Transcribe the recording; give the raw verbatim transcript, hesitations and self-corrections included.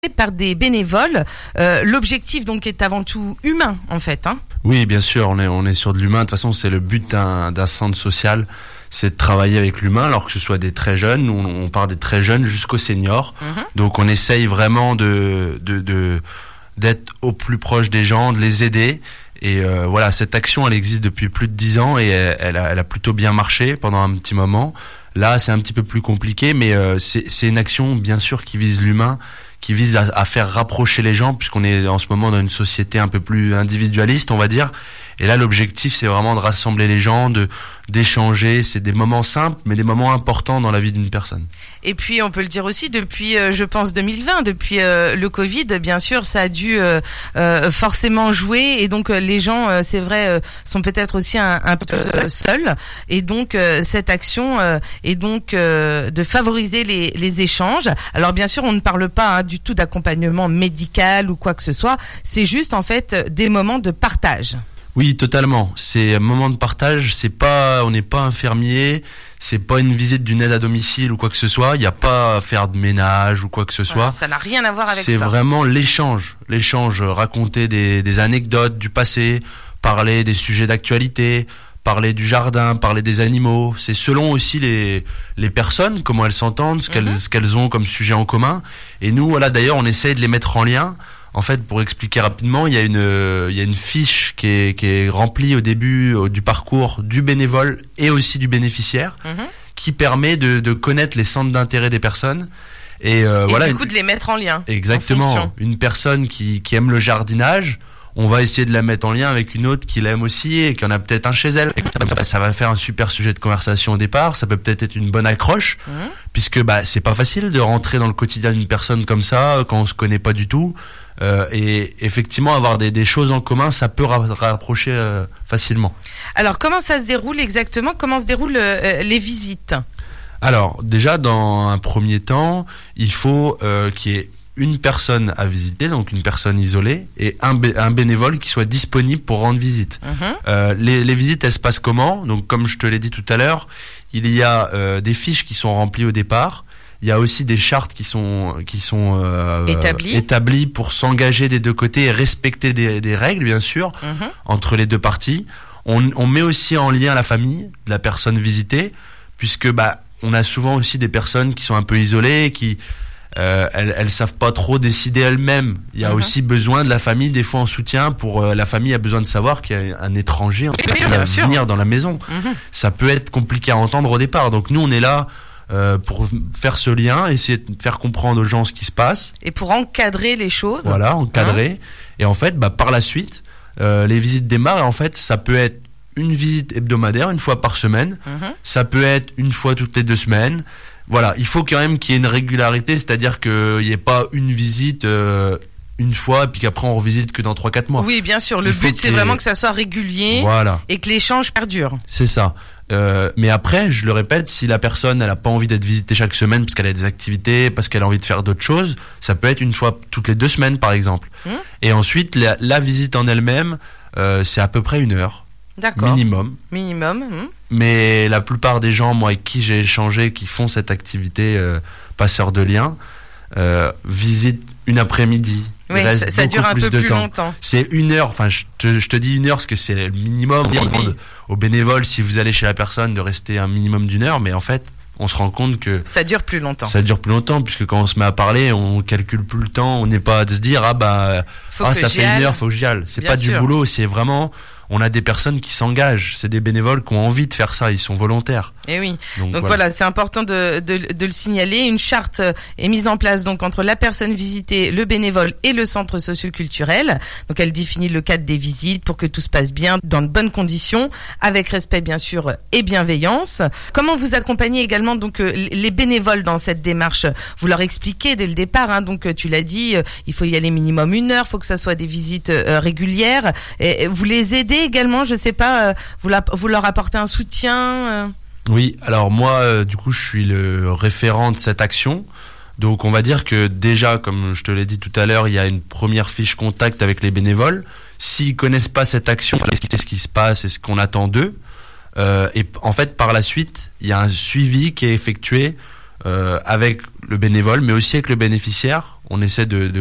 par des bénévoles. Euh, l'objectif donc est avant tout humain en fait. Hein. Oui, bien sûr, on est on est sur de l'humain. De toute façon, c'est le but d'un d'un centre social, c'est de travailler avec l'humain, alors que ce soit des très jeunes, nous on part des très jeunes jusqu'aux seniors. Mm-hmm. Donc on essaye vraiment de de de d'être au plus proche des gens, de les aider. Et euh, voilà, cette action, elle existe depuis plus de dix ans et elle, elle, a, elle a plutôt bien marché pendant un petit moment. Là, c'est un petit peu plus compliqué, mais euh, c'est c'est une action bien sûr qui vise l'humain, qui vise à, à faire rapprocher les gens, puisqu'on est en ce moment dans une société un peu plus individualiste, on va dire. Et là, l'objectif, c'est vraiment de rassembler les gens, de d'échanger. C'est des moments simples, mais des moments importants dans la vie d'une personne. Et puis, on peut le dire aussi, depuis, euh, je pense, deux mille vingt, depuis euh, le Covid, bien sûr, ça a dû euh, euh, forcément jouer. Et donc, euh, les gens, euh, c'est vrai, euh, sont peut-être aussi un, un peu euh, seuls. Et donc, euh, cette action euh, est donc euh, de favoriser les, les échanges. Alors, bien sûr, on ne parle pas hein, du tout d'accompagnement médical ou quoi que ce soit. C'est juste, en fait, des moments de partage. Oui, totalement. C'est un moment de partage. C'est pas, on n'est pas infirmier. C'est pas une visite d'une aide à domicile ou quoi que ce soit. Il n'y a pas à faire de ménage ou quoi que ce soit. Voilà, ça n'a rien à voir avec c'est ça. C'est vraiment l'échange. L'échange, raconter des, des anecdotes du passé, parler des sujets d'actualité, parler du jardin, parler des animaux. C'est selon aussi les, les personnes, comment elles s'entendent, ce qu'elles, mm-hmm. ce qu'elles ont comme sujet en commun. Et nous, voilà, d'ailleurs, on essaye de les mettre en lien. En fait, pour expliquer rapidement, il y a une il y a une fiche qui est qui est remplie au début du parcours du bénévole et aussi du bénéficiaire, mmh. qui permet de de connaître les centres d'intérêt des personnes et, euh, et voilà. du coup de les mettre en lien. Exactement. En une personne qui qui aime le jardinage, on va essayer de la mettre en lien avec une autre qui l'aime aussi et qui en a peut-être un chez elle. Et ça va faire un super sujet de conversation au départ. Ça peut peut-être être une bonne accroche, mmh. puisque bah c'est pas facile de rentrer dans le quotidien d'une personne comme ça quand on se connaît pas du tout. Euh, et effectivement, avoir des, des choses en commun, ça peut ra- rapprocher euh, facilement. Alors, comment ça se déroule exactement ? Comment se déroulent euh, les visites ? Alors, déjà, dans un premier temps, il faut euh, qu'il y ait une personne à visiter, donc une personne isolée, et un, bé- un bénévole qui soit disponible pour rendre visite. Mmh. Euh, les, les visites, elles se passent comment ? Donc, comme je te l'ai dit tout à l'heure, il y a euh, des fiches qui sont remplies au départ. Il y a aussi des chartes qui sont qui sont euh, établies. établies pour s'engager des deux côtés et respecter des, des règles, bien sûr, mmh. entre les deux parties. On, on met aussi en lien la famille de la personne visitée, puisque bah on a souvent aussi des personnes qui sont un peu isolées, et qui euh, elles elles savent pas trop décider elles-mêmes. Il y a mmh. aussi besoin de la famille des fois en soutien. Pour euh, la famille a besoin de savoir qu'il y a un étranger en fait, qui va venir dans la maison. Mmh. Ça peut être compliqué à entendre au départ. Donc nous on est là. Euh, pour faire ce lien, essayer de faire comprendre aux gens ce qui se passe. Et pour encadrer les choses. Voilà, encadrer. Hein. Et en fait, bah, par la suite, euh, les visites démarrent. Et en fait, ça peut être une visite hebdomadaire, une fois par semaine. Mm-hmm. Ça peut être une fois toutes les deux semaines. Voilà, il faut quand même qu'il y ait une régularité, c'est-à-dire qu'il n'y ait pas une visite... Euh, une fois, et puis qu'après on revisite que dans trois quatre mois. Oui, bien sûr. Le il but, c'est vraiment que ça soit régulier, voilà. et que l'échange perdure. C'est ça. Euh, mais après, je le répète, si la personne, elle a pas envie d'être visitée chaque semaine parce qu'elle a des activités, parce qu'elle a envie de faire d'autres choses, ça peut être une fois toutes les deux semaines, par exemple. Hum. Et ensuite, la, la visite en elle-même, euh, c'est à peu près une heure. D'accord. Minimum. Minimum. Hum. Mais la plupart des gens, moi, avec qui j'ai échangé, qui font cette activité euh, passeur de liens, euh, visitent une après-midi. Oui, ça, ça dure un peu plus temps. longtemps. C'est une heure, enfin je te, je te dis une heure parce que c'est le minimum. On demande aux bénévoles, si vous allez chez la personne, de rester un minimum d'une heure, mais en fait, on se rend compte que... Ça dure plus longtemps. Ça dure plus longtemps, puisque quand on se met à parler, on calcule plus le temps, on n'est pas à se dire, ah bah, ah, ça fait une heure, faut que j'y aille. C'est Bien pas sûr. Du boulot, c'est vraiment... On a des personnes qui s'engagent, c'est des bénévoles qui ont envie de faire ça, ils sont volontaires. Et oui. Donc, donc voilà. voilà, c'est important de, de, de le signaler. Une charte est mise en place donc entre la personne visitée, le bénévole et le centre socio-culturel. Donc elle définit le cadre des visites pour que tout se passe bien, dans de bonnes conditions, avec respect bien sûr et bienveillance. Comment vous accompagnez également donc les bénévoles dans cette démarche ? Vous leur expliquez dès le départ. Hein, donc tu l'as dit, il faut y aller minimum une heure, il faut que ça soit des visites euh, régulières. Et vous les aidez également, je sais pas, euh, vous, la, vous leur apportez un soutien euh... Oui, alors moi, euh, du coup, je suis le référent de cette action. Donc, on va dire que déjà, comme je te l'ai dit tout à l'heure, il y a une première fiche contact avec les bénévoles. S'ils connaissent pas cette action, c'est ce qui se passe et ce qu'on attend d'eux. Euh, et en fait, par la suite, il y a un suivi qui est effectué euh, avec le bénévole, mais aussi avec le bénéficiaire. on essaie de, de